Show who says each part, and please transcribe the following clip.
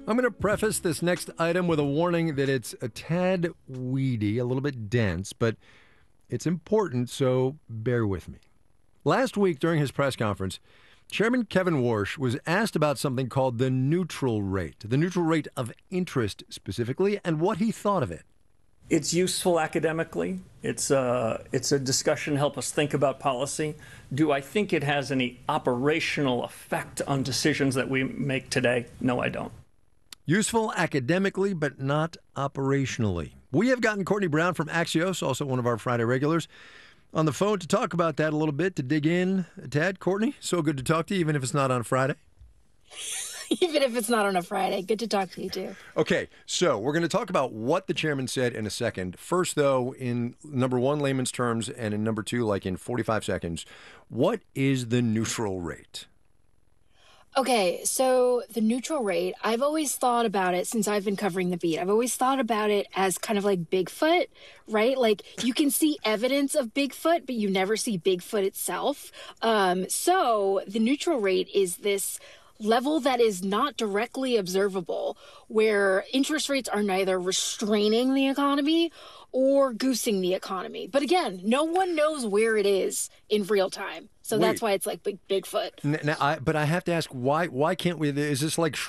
Speaker 1: I'm going to preface this next item with a warning that it's a tad weedy, a little bit dense, but it's important, so bear with me. Last week during his press conference, Chairman Kevin Warsh was asked about something called the neutral rate of interest specifically, and what he thought of it.
Speaker 2: It's useful academically. It's a discussion to help us think about policy. Do I think it has any operational effect on decisions that we make today? No, I don't.
Speaker 1: Useful academically, but not operationally. We have gotten Courtney Brown from Axios, also one of our Friday regulars, on the phone to talk about that a little bit, to dig in. Tad, Courtney, so good to talk to you, even if it's not on Friday.
Speaker 3: Even if it's not on a Friday. Good to talk to you, too.
Speaker 1: Okay, so we're going to talk about what the chairman said in a second. First, though, in number one, layman's terms, and in number two, like in 45 seconds, what is the neutral rate?
Speaker 3: Okay, so the neutral rate, I've always thought about it since I've been covering the beat. I've always thought about it as kind of like Bigfoot, right? Like you can see evidence of Bigfoot, but you never see Bigfoot itself. So the neutral rate is this level that is not directly observable, where interest rates are neither restraining the economy or goosing the economy. But again, no one knows where it is in real time. So that's why it's like Bigfoot.
Speaker 1: But I have to ask, why can't we? Is this like